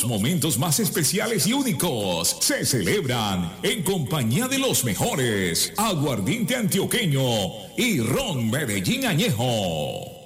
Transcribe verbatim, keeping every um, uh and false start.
momentos más especiales y únicos se celebran en compañía de los mejores. Aguardiente antioqueño y ron Medellín añejo.